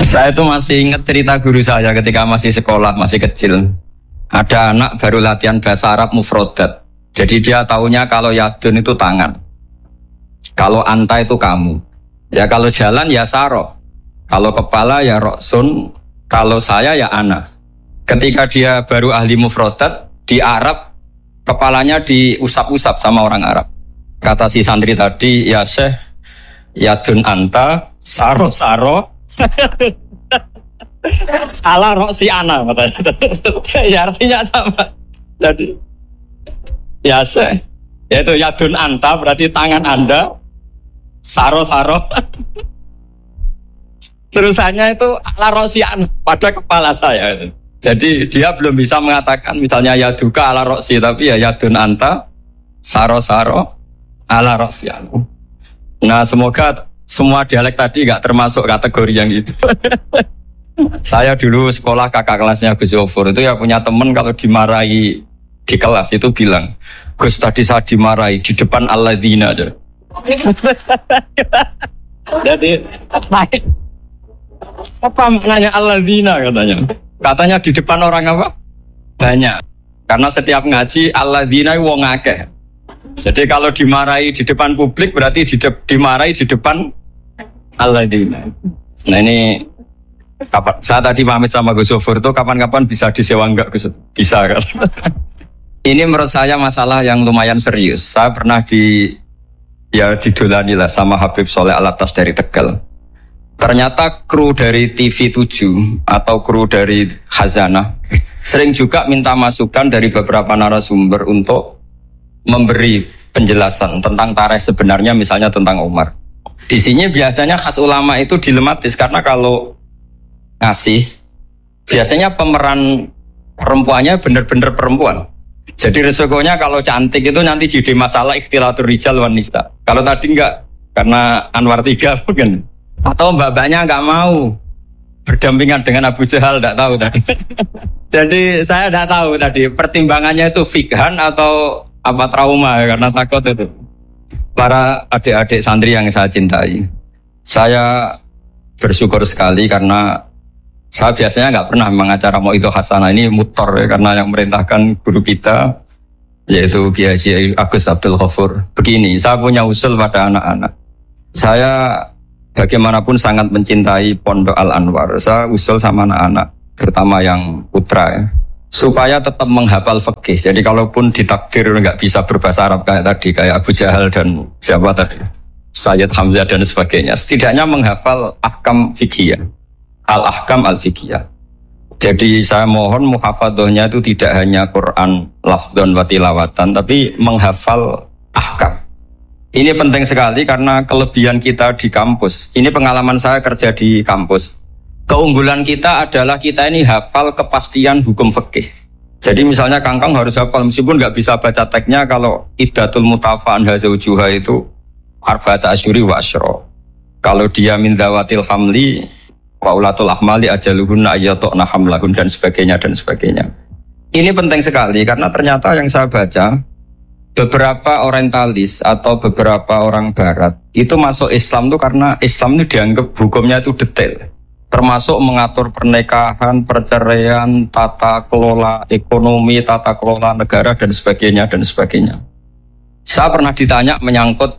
Saya tuh masih ingat cerita guru saya ketika masih sekolah, masih kecil. Ada anak baru latihan bahasa Arab mufrodat. Jadi dia taunya kalau yadun itu tangan. Kalau anta itu kamu. Ya kalau jalan ya saro. Kalau kepala ya roksun. Kalau saya ya ana. Ketika dia baru ahli mufrodat, di Arab kepalanya diusap-usap sama orang Arab. Kata si santri tadi, ya Syekh, yadun anta, saro-saro. Ala roksi ana katanya. Ya artinya sama. Jadi ya Syekh, yaitu yadun anta berarti tangan Anda, saro-saro. Terusannya itu ala roksi ana pada kepala saya. Jadi dia belum bisa mengatakan misalnya yaduka ala roksi, tapi ya yadun anta, saro-saro, ala roksi ana. Nah semoga semua dialek tadi gak termasuk kategori yang itu. Saya dulu sekolah kakak kelasnya Gus Zofur itu ya punya teman kalau dimarahi di kelas itu bilang, Gus tadi saya dimarahi di depan alladzina aja. Jadi apa maknanya alladzina katanya? Katanya di depan orang apa? Banyak. Karena setiap ngaji alladzina wong akeh. Jadi kalau dimarahi di depan publik berarti dimarahi di depan alladzina. Nah ini kapan? Saya tadi pamit sama Gus Zofur itu kapan-kapan bisa disewa enggak Gus? Bisa kan? Ini menurut saya masalah yang lumayan serius. Saya pernah didolani lah sama Habib Soleh Alatas dari Tegal. Ternyata kru dari TV 7 atau kru dari Khazanah sering juga minta masukan dari beberapa narasumber untuk memberi penjelasan tentang tarikh sebenarnya, misalnya tentang Umar. Di sini biasanya khas ulama itu dilematis karena kalau ngasih biasanya pemeran perempuannya benar-benar perempuan. Jadi resikonya kalau cantik itu nanti jadi masalah ikhtilatur rijal wan nisa. Kalau tadi enggak, karena Anwar 3 mungkin. Atau mbak-mbaknya enggak mau berdampingan dengan Abu Jahal, enggak tahu tadi. Jadi saya enggak tahu tadi pertimbangannya itu fikhan atau apa trauma karena takut itu. Para adik-adik santri yang saya cintai, saya bersyukur sekali karena saya biasanya nggak pernah mengacara mau itu hasanah ini mutor ya, karena yang merintahkan guru kita yaitu Kiai Agus Abdul Ghafur. Begini, saya punya usul pada anak-anak. Saya bagaimanapun sangat mencintai Pondok Al Anwar. Saya usul sama anak-anak, terutama yang putra ya, supaya tetap menghafal fikih. Jadi kalaupun ditakdir nggak bisa berbahasa Arab kayak tadi, kayak Abu Jahal dan siapa tadi, Sayyid Hamzah dan sebagainya, setidaknya menghafal ahkam fikih, al-ahkam al-fikih. Jadi saya mohon muhafadzahnya itu tidak hanya Quran lafdzan wa tilawatan, tapi menghafal ahkam. Ini penting sekali karena kelebihan kita di kampus. Ini pengalaman saya kerja di kampus. Keunggulan kita adalah kita ini hafal kepastian hukum fikih. Jadi misalnya Kangkang harus hafal meskipun nggak bisa baca teksnya, kalau iddatul mutafa'an hazaujuha itu arba'ata asyuri wa asyra. Kalau dia min dawatil hamli wa ulatul ahmali ajaluhunna ayyatuna hamlahun dan sebagainya dan sebagainya. Ini penting sekali karena ternyata yang saya baca beberapa orientalis atau beberapa orang barat itu masuk Islam itu karena Islam itu dianggap hukumnya itu detail. Termasuk mengatur pernikahan, perceraian, tata kelola ekonomi, tata kelola negara dan sebagainya dan sebagainya. Saya pernah ditanya menyangkut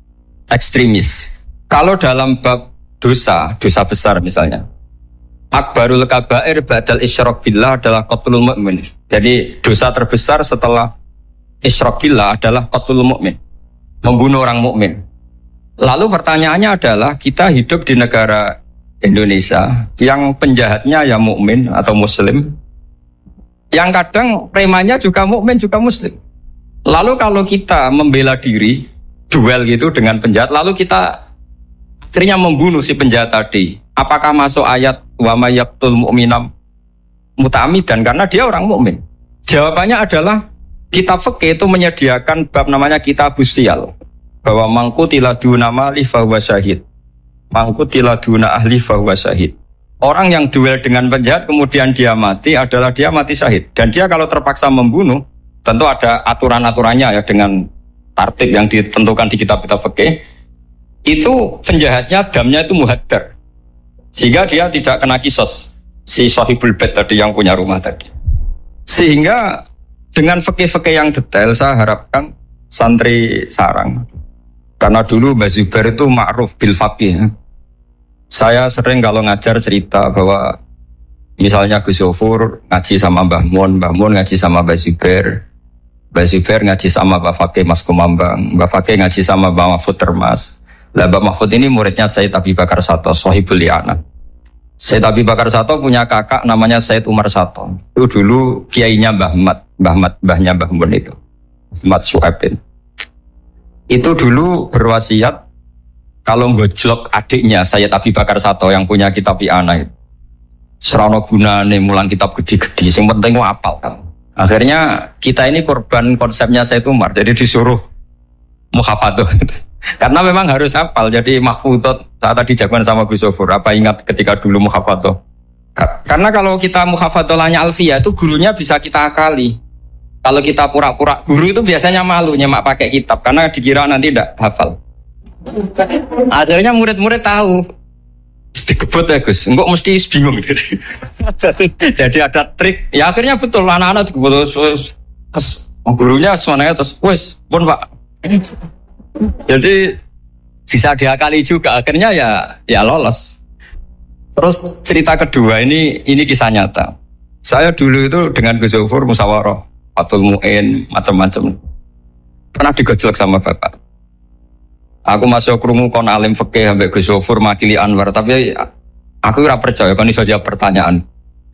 ekstremis. Kalau dalam bab dosa besar misalnya, akbarul kabair ba'dal isyrak billah adalah qatlul mu'min. Jadi dosa terbesar setelah isyrak billah adalah qatlul mu'min, membunuh orang mukmin. Lalu pertanyaannya adalah kita hidup di negara Indonesia yang penjahatnya ya mukmin atau muslim, yang kadang premannya juga mukmin juga muslim. Lalu kalau kita membela diri duel gitu dengan penjahat, lalu kita akhirnya membunuh si penjahat tadi, apakah masuk ayat wa may yaqtul mu'mina muta'ammidan karena dia orang mukmin? Jawabannya adalah kitab fikih itu menyediakan bab namanya kitabus siyal, bahwa mangqutila duna mali fa huwa syahid, mangqutila duna ahli fa huwa syahid. Orang yang duel dengan penjahat kemudian dia mati adalah dia mati syahid. Dan dia kalau terpaksa membunuh tentu ada aturan-aturannya ya, dengan tartib yang ditentukan di kitab-kitab fikih. Itu penjahatnya damnya itu muhaddar. Sehingga dia tidak kena kisos si sahibul bait tadi yang punya rumah tadi. Sehingga dengan fikih-fikih yang detail saya harapkan santri sarang. Karena dulu Mbah Zubair itu ma'ruf bil faqih. Saya sering kalau ngajar cerita bahwa misalnya Gus Yofur ngaji sama Mbah Mun ngaji sama Mbah Zubair ngaji sama Mbah Fakih Mas Kumambang, Mbah Fakih ngaji sama Mbah Mahfud Termas. Lah Mbah Mahfud ini muridnya Said Abi Bakar Sato, Sohibul Liana. Said Abi Bakar Sato punya kakak namanya Said Umar Sato. Itu dulu kiainya mbahnya Mbah Mun itu, Ahmad Su'aibin. Itu dulu berwasiat kalau ngojlok adiknya Said Abi Bakar Sato yang punya kitab I'ana itu. Serana gunane mulang kitab gede-gede, sing penting apal kan. Akhirnya kita ini korban konsepnya Said Umar, jadi disuruh muhafadzah. Karena memang harus hafal, jadi mahfudot saat tadi jagoan sama Gus Yofur. Apa ingat ketika dulu muhafadzah? Karena kalau kita muhafadzahnya alfiyah itu gurunya bisa kita akali. Kalau kita pura-pura guru itu biasanya malu nyemak pakai kitab karena dikira nanti tidak hafal. Akhirnya murid-murid tahu. Dikebut ya Gus, enggak mesti bingung. Jadi ada trik. Ya akhirnya betul anak-anak dikebut terus gurunya semuanya terus, wes, pun Pak. Jadi bisa diakali juga. Akhirnya ya lolos. Terus cerita kedua ini kisah nyata. Saya dulu itu dengan Gus Yofur musyawarah, Fatul Mu'in, macam-macam. Pernah digojlok sama Bapak. Aku masuk krungu kon alim fikih ambek Gus Yofur makili Anwar, tapi aku ora percaya kon iso jawab pertanyaan.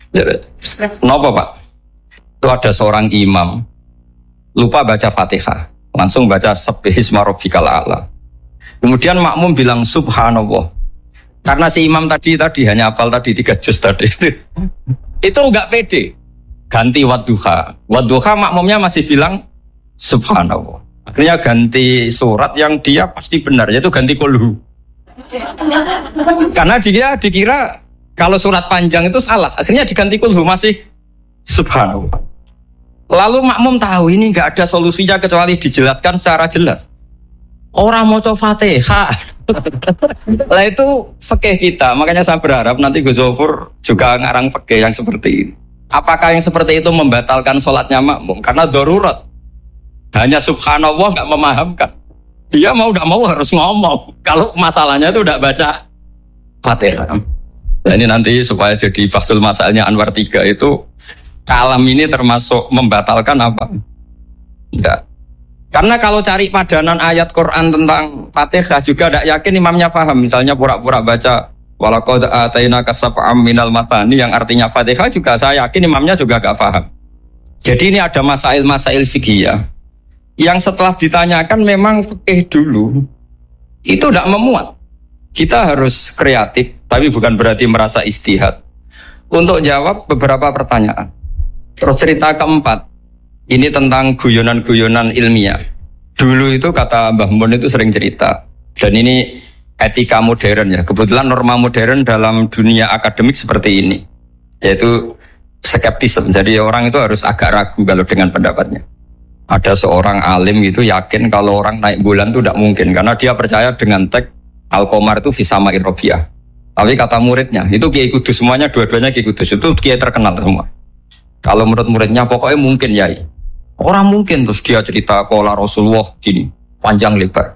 Napa, Pak? Itu ada seorang imam lupa baca Fatihah, langsung baca Subbihisma rabbikal a'la. Kemudian makmum bilang subhanallah. Karena si imam tadi hanya hafal tadi 3 juz tadi. Itu enggak pede. Ganti wadduha. Wadduha makmumnya masih bilang subhanallah. Akhirnya ganti surat yang dia pasti benar, yaitu ganti kulhu. Karena dia dikira kalau surat panjang itu salah, akhirnya diganti kulhu masih subhanallah. Lalu makmum tahu ini nggak ada solusinya kecuali dijelaskan secara jelas. Orang mau coba Fatihah. Lah itu fikih kita, makanya saya berharap nanti Gus Yofur juga ngarang fikih yang seperti ini. Apakah yang seperti itu membatalkan sholatnya makmum? Karena darurat. Hanya subhanallah nggak memahamkan. Dia mau nggak mau harus ngomong. Kalau masalahnya itu udah baca Fatihah. Nah ini nanti supaya jadi fasul masalahnya Anwar 3 itu kalam ini termasuk membatalkan apa? Enggak. Karena kalau cari padanan ayat Quran tentang Fatihah juga tidak yakin imamnya paham. Misalnya pura-pura baca walaqad atainaka sab'am minal mathani yang artinya Fatihah juga saya yakin imamnya juga gak paham. Jadi ini ada masail-masail fikih yang setelah ditanyakan memang fikih dulu itu tidak memuat. Kita harus kreatif, tapi bukan berarti merasa istihad untuk jawab beberapa pertanyaan. Terus cerita keempat, ini tentang guyonan-guyonan ilmiah. Dulu itu kata Mbah Mun itu sering cerita, dan ini etika modern ya. Kebetulan norma modern dalam dunia akademik seperti ini, yaitu skeptisme. Jadi orang itu harus agak ragu kalau dengan pendapatnya. Ada seorang alim itu yakin kalau orang naik bulan itu tidak mungkin karena dia percaya dengan teks Al-Qamar itu fisama irrobiah. Tapi kata muridnya itu Kiai Kudus, semuanya dua-duanya Kiai Kudus itu Kiai terkenal semua. Kalau menurut muridnya pokoknya mungkin Yai. Orang mungkin terus dia cerita qala Rasulullah gini panjang lebar.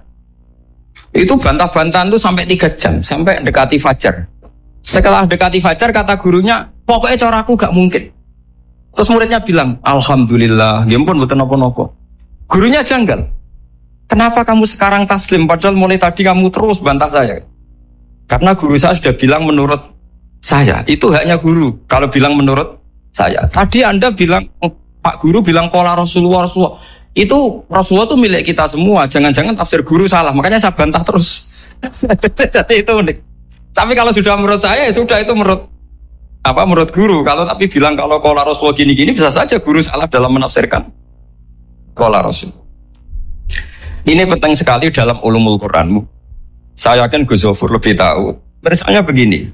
Itu bantah-bantahan itu sampai 3 jam sampai dekati fajar. Setelah dekati fajar kata gurunya pokoknya coraku gak mungkin. Terus muridnya bilang, alhamdulillah, ya ampun betul nopo-nopo. Gurunya janggal. Kenapa kamu sekarang taslim padahal mulai tadi kamu terus bantah saya? Karena guru saya sudah bilang menurut saya, itu haknya guru. Kalau bilang menurut saya. Tadi Anda bilang, Pak Guru bilang qala Rasulullah. Itu Rasulullah itu milik kita semua. Jangan-jangan tafsir guru salah. Makanya saya bantah terus. Jadi itu unik. Tapi kalau sudah menurut saya, ya sudah itu menurut guru. Kalau tapi bilang kalau qala Rasulullah gini-gini bisa saja guru salah dalam menafsirkan qala Rasul. Ini penting sekali dalam ulumul Quran. Saya yakin Gus Yofur lebih tahu. Misalnya begini.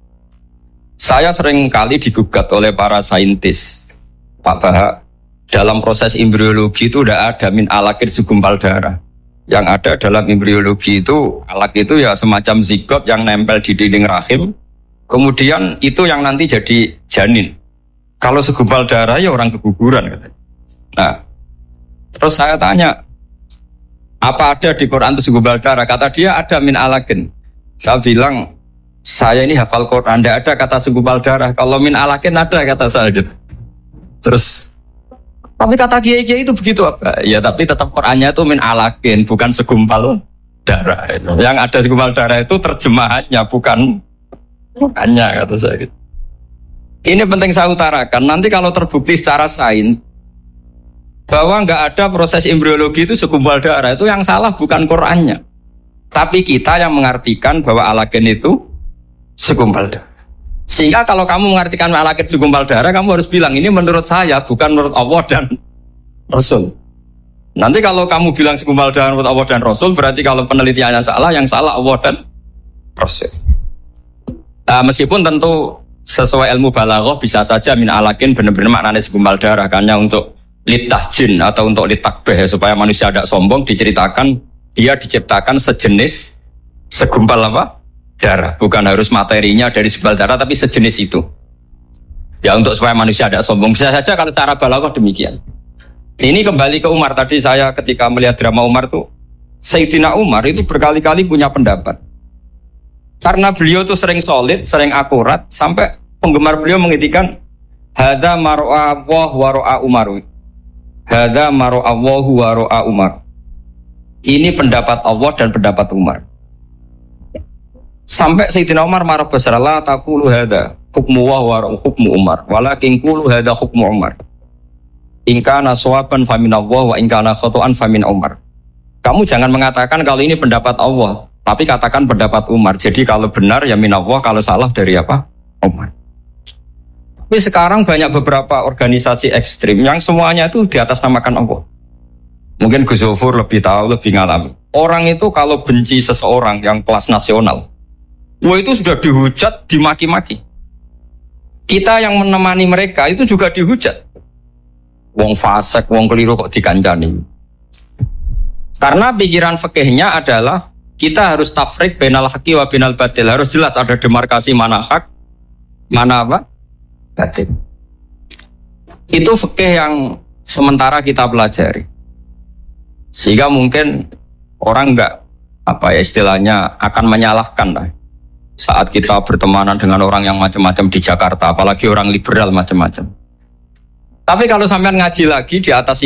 Saya sering kali digugat oleh para saintis, Pak Bahak, dalam proses embriologi itu tidak ada min alakir segumpal darah. Yang ada dalam embriologi itu alak itu ya semacam zigot yang nempel di dinding rahim. Kemudian itu yang nanti jadi janin. Kalau segumpal darah ya orang keguguran katanya. Nah, terus saya tanya, apa ada di Quran itu segumpal darah? Kata dia ada min alakin. Saya bilang, saya ini hafal Quran, tidak ada kata segumpal darah. Kalau min alakin ada kata saya gitu. Terus, tapi kata kiai-kiai itu begitu apa? Ya tapi tetap Qurannya itu min alakin, bukan segumpal darah. Yang ada segumpal darah itu terjemahannya, bukan Qurannya kata saya gitu. Ini penting saya utarakan. Nanti kalau terbukti secara sains bahwa nggak ada proses embriologi itu segumpal darah, itu yang salah bukan Qurannya, tapi kita yang mengartikan bahwa alagen itu segumpal darah. Sehingga kalau kamu mengartikan alagen segumpal darah, kamu harus bilang ini menurut saya, bukan menurut Allah dan Rasul. Nanti kalau kamu bilang segumpal darah menurut Allah dan Rasul, berarti kalau penelitiannya salah, yang salah Allah dan Rasul. Meskipun tentu sesuai ilmu balaghah bisa saja min alakin benar-benar maknanya segumpal darah, karena untuk litahjin atau untuk litakbeh supaya manusia tidak sombong, diceritakan dia diciptakan sejenis segumpal apa? Darah, bukan harus materinya dari segumpal darah, tapi sejenis itu. Ya untuk supaya manusia tidak sombong, bisa saja kalau cara balaghah demikian. Ini kembali ke Umar tadi, saya ketika melihat drama Umar tuh, Sayyidina Umar itu berkali-kali punya pendapat. Karena beliau tuh sering solid, sering akurat, sampai penggemar beliau mengintikan hadza mar'a Allah wa ra'a Umar. Hadza mar'a Allah wa ra'a Umar. Ini pendapat Allah dan pendapat Umar. Sampai Sayyidina Umar marah besar, la taqulu hadza hukmu wa hukmu Umar, walakin qulu hadza hukmu Umar. In kana shawaban fa min Allah wa in kana khata'an fa min Umar. Kamu jangan mengatakan kalau ini pendapat Allah, tapi katakan pendapat Umar. Jadi kalau benar ya min Allah, kalau salah dari apa? Umar. Tapi sekarang banyak beberapa organisasi ekstrim yang semuanya itu di atas namakan Allah. Mungkin Gus Zofur lebih tahu, lebih ngalami. Orang itu kalau benci seseorang yang kelas nasional, itu sudah dihujat, dimaki-maki. Kita yang menemani mereka itu juga dihujat. Wong fasik, wong keliru kok dikancani. Karena pikiran fikihnya adalah kita harus tafrik bainal haqqi wa bainal batil. Harus jelas ada demarkasi mana hak, mana apa? Batil. Itu fikih yang sementara kita pelajari. Sehingga mungkin orang enggak apa ya istilahnya akan menyalahkan lah. Saat kita bertemanan dengan orang yang macam-macam di Jakarta, apalagi orang liberal macam-macam. Tapi kalau sampean ngaji lagi di atas